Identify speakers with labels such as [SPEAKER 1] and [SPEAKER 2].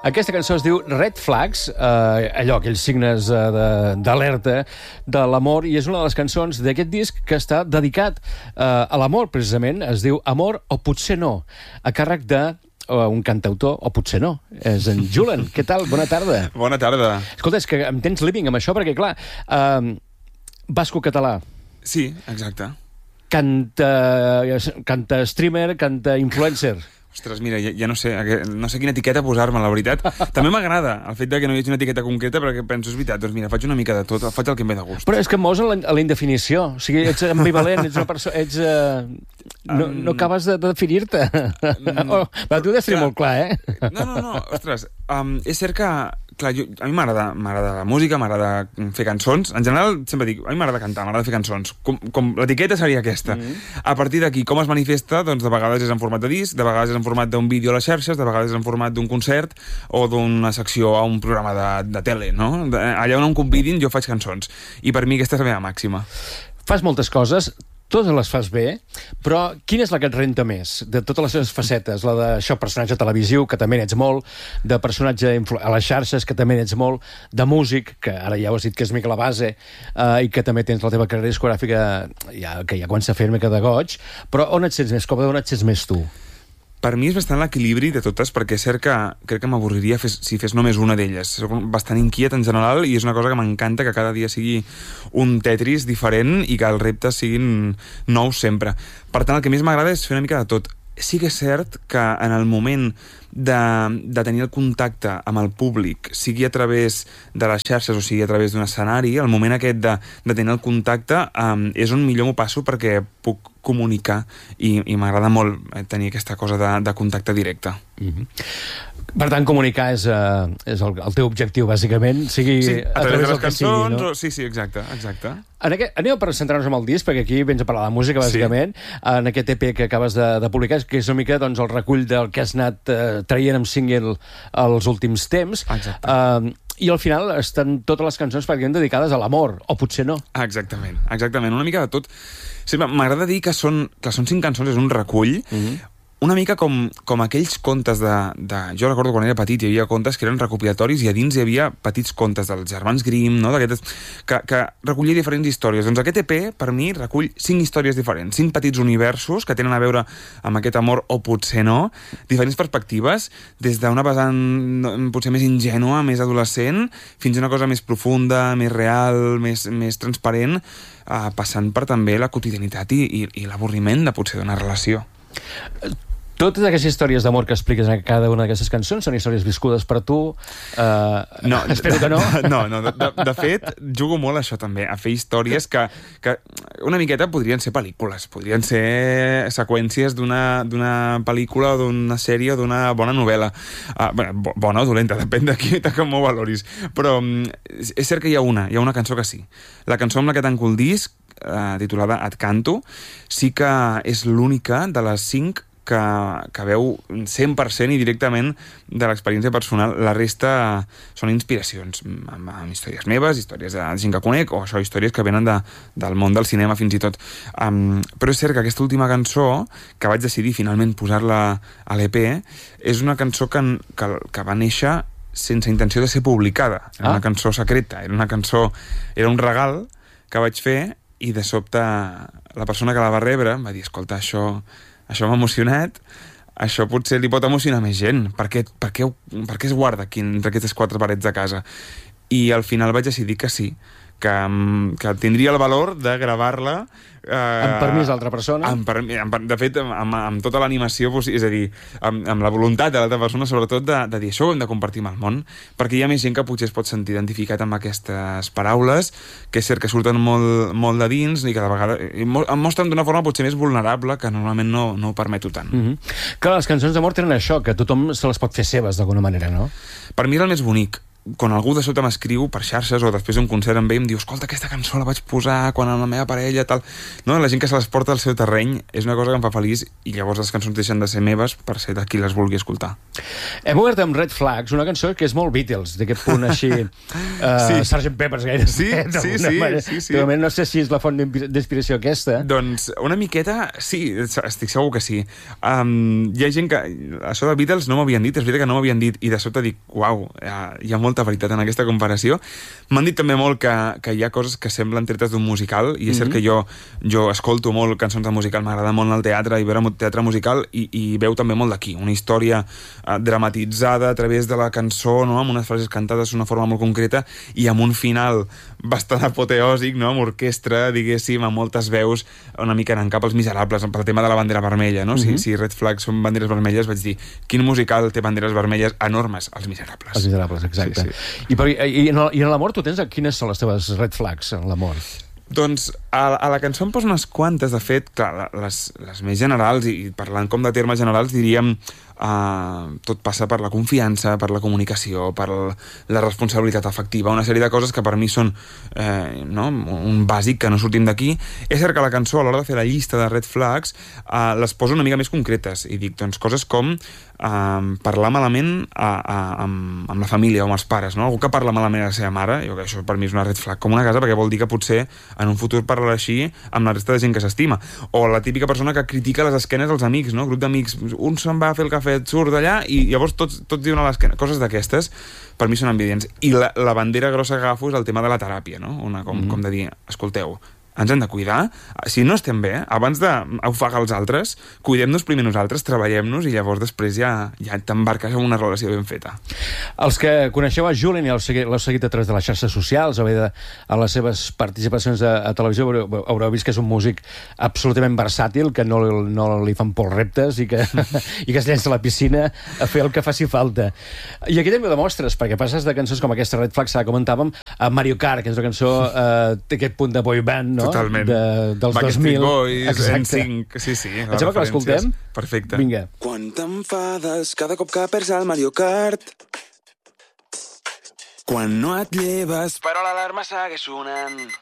[SPEAKER 1] Aquesta cançó es diu Red Flags, allò, aquells signes d'alerta de l'amor, i és una de les cançons d'aquest disc que està dedicat a l'amor, precisament. Es diu Amor o potser no, a càrrec de un cantautor, o potser no. És en Julen. Què tal? Bona tarda.
[SPEAKER 2] Bona tarda.
[SPEAKER 1] Escolta, és que em tens living amb això, perquè, clar, basco-català.
[SPEAKER 2] Sí, exacte.
[SPEAKER 1] Canta streamer, canta influencer.
[SPEAKER 2] Ostres, mira, ja no sé quina etiqueta posar-me, la veritat. També m'agrada el fet que no hi hagi una etiqueta concreta, perquè penso, és veritat, doncs mira, faig una mica de tot, faig el que em ve de gust.
[SPEAKER 1] Però és que em mous a la indefinició. O sigui, ets ambivalent, ets una persona... No acabes de definir-te. Però tu ho has de fer molt clar, eh?
[SPEAKER 2] No, ostres, és cert que... Clar, a mi m'agrada la música, m'agrada fer cançons. En general, sempre dic, a mi m'agrada cantar, m'agrada fer cançons. Com l'etiqueta seria aquesta. A partir d'aquí, com es manifesta? Doncs de vegades és en format de disc, de vegades és en format d'un vídeo a les xarxes, de vegades és en format d'un concert o d'una secció a un programa de tele, no? Allà on em convidin jo faig cançons. I per mi aquesta és la meva màxima.
[SPEAKER 1] Fas moltes coses, totes les fas bé, però quina és la que et renta més de totes les seves facetes? La d'això, personatge televisiu, que també n'ets molt, de personatge a les xarxes, que també n'ets molt, de músic, que ara ja ho has dit que és mica la base, i que també tens la teva carrera discogràfica, que ja comença a fer mica de goig, però on et sents més còmode, on et sents més tu?
[SPEAKER 2] Per mi és bastant l'equilibri de totes, perquè és cert que crec que m'avorriria si fes només una d'elles. Soc bastant inquiet en general i és una cosa que m'encanta, que cada dia sigui un Tetris diferent i que els reptes siguin nous sempre. Per tant, el que més m'agrada és fer una mica de tot. Sí que és cert que en el moment de tenir el contacte amb el públic, sigui a través de les xarxes o sigui a través d'un escenari, el moment aquest de tenir el contacte és on millor m'ho passo, perquè puc comunicar i m'agrada molt tenir aquesta cosa de contacte directe.
[SPEAKER 1] Per tant, comunicar és el teu objectiu, bàsicament, sigui
[SPEAKER 2] a través de les cançons,
[SPEAKER 1] no?
[SPEAKER 2] Sí, exacte.
[SPEAKER 1] Anem per centrar-nos en el disc, perquè aquí vens a parlar de música, bàsicament, en aquest EP que acabes de publicar, que és una mica doncs, el recull del que has anat traient amb single els últims temps.
[SPEAKER 2] Exacte.
[SPEAKER 1] I al final estan totes les cançons pràcticament dedicades a l'amor, o potser no.
[SPEAKER 2] Exactament, una mica de tot. M'agrada dir que són 5 cançons, és un recull, una mica com aquells contes jo recordo quan era petit, hi havia contes que eren recopilatoris i a dins hi havia petits contes dels germans Grimm, no? que recollia diferents històries. Doncs aquest EP, per mi, recull 5 històries diferents, 5 petits universos que tenen a veure amb aquest amor o potser no, diferents perspectives, des d'una vessant potser més ingènua, més adolescent, fins a una cosa més profunda, més real, més transparent, passant per també la quotidianitat i l'avorriment de potser d'una relació.
[SPEAKER 1] Totes aquestes històries d'amor que expliques en cada una d'aquestes cançons són històries viscudes per tu?
[SPEAKER 2] No,
[SPEAKER 1] espero que no.
[SPEAKER 2] No, de fet, jugo molt a això també, a fer històries que una miqueta podrien ser pel·lícules, podrien ser seqüències d'una pel·lícula o d'una sèrie o d'una bona novel·la. Bona o dolenta, depèn de com ho valoris. Però és cert que hi ha una cançó que sí. La cançó amb la que tanco el disc, titulada Et canto, sí que és l'única de les 5 que veu 100% i directament de l'experiència personal. La resta són inspiracions amb històries meves, històries de gent que conec, o això, històries que venen del món del cinema fins i tot. Però és cert que aquesta última cançó, que vaig decidir finalment posar-la a l'EP, és una cançó que va néixer sense intenció de ser publicada. Era una cançó secreta, era un regal que vaig fer, i de sobte la persona que la va rebre em va dir, escolta, això m'ha emocionat, això potser li pot emocionar més gent, per què es guarda aquí entre aquestes 4 parets de casa? I al final vaig decidir que sí, que tindria el valor de gravar-la
[SPEAKER 1] amb permís d'altra persona?
[SPEAKER 2] De fet, amb tota l'animació, és a dir, amb la voluntat de l'altra persona, sobretot de dir això ho hem de compartir amb el món, perquè hi ha més gent que potser es pot sentir identificat amb aquestes paraules, que és cert que surten molt de dins i que de vegades em mostren d'una forma potser més vulnerable, que normalment no ho permeto tant.
[SPEAKER 1] Clar, les cançons d'amor tenen això, que tothom se les pot fer seves d'alguna manera, no?
[SPEAKER 2] Per mi és el més bonic. Quan algú de sota m'escriu per xarxes o després d'un concert amb ell em diu, escolta, aquesta cançó la vaig posar quan amb la meva parella, tal... No? La gent que se les porta al seu terreny és una cosa que em fa feliç, i llavors les cançons deixen de ser meves per ser de qui les vulgui escoltar.
[SPEAKER 1] Hem obert amb Red Flags, una cançó que és molt Beatles, d'aquest punt així, Sgt. Pepper's gairebé.
[SPEAKER 2] Sí.
[SPEAKER 1] No sé si és la font d'inspiració aquesta.
[SPEAKER 2] Doncs una miqueta, sí, estic segur que sí. Hi ha gent que... Això de Beatles no m'havien dit, és veritat que no m'havien dit, i de sobte dic, uau, hi ha molta veritat en aquesta comparació. M'han dit també molt que hi ha coses que semblen tretes d'un musical, i és cert que jo escolto molt cançons de musical, m'agrada molt el teatre i veure teatre musical, i veu també molt d'aquí, una història dramatitzada a través de la cançó, no? Amb unes frases cantades d'una forma molt concreta i amb un final bastant apoteòsic, no? Amb orquestra, diguéssim, amb moltes veus una mica anant cap als Miserables, per el tema de la bandera vermella, no? Si Red Flags són banderes vermelles, vaig dir, quin musical té banderes vermelles enormes? Els Miserables.
[SPEAKER 1] Els Miserables, exacte. Sí. I en l'amor tu tens quines són les teves Red Flags en l'amor?
[SPEAKER 2] Doncs a la cançó em poso unes quantes, de fet, clar, les més generals, i parlant com de termes generals, diríem tot passa per la confiança, per la comunicació, per la responsabilitat afectiva, una sèrie de coses que per mi són un bàsic que no sortim d'aquí. És cert que la cançó, a l'hora de fer la llista de Red Flags, les poso una mica més concretes, i dic, doncs, coses com parlar malament amb la família o amb els pares, no? Algú que parla malament a la seva mare, això per mi és una red flag com una casa, perquè vol dir que potser en un futur parlarà així amb la resta de gent que s'estima. O la típica persona que critica les esquenes als amics, no? Grup d'amics, un se'n va a fer el cafè, surt d'allà, i llavors tots diuen a l'esquena. Coses d'aquestes per mi són envidients. I la bandera grossa que agafo és el tema de la teràpia, no? Com de dir, escolteu, ens hem de cuidar. Si no estem bé, abans d'ofegar els altres, cuidem-nos primer nosaltres, treballem-nos, i llavors després ja t'embarques en una relació ben feta.
[SPEAKER 1] Els que coneixeu a Julien i l'heu seguit a través de les xarxes socials o bé a les seves participacions a televisió, haureu vist que és un músic absolutament versàtil, que no li fan por reptes i que es llença a la piscina a fer el que faci falta. I aquí també ho demostres, perquè passes de cançons com aquesta Red Flags que comentàvem a Mario Kart, que és una cançó d'aquest punt de boy band, no?
[SPEAKER 2] Totalment.
[SPEAKER 1] Dels 2000.
[SPEAKER 2] Backstreet Boys, NSYNC, sí.
[SPEAKER 1] Em sembla que l'escoltem?
[SPEAKER 2] Perfecte.
[SPEAKER 1] Vinga.
[SPEAKER 3] Quan t'enfades cada cop que perds al Mario Kart, quan no et lleves però l'alarma segueix sonant,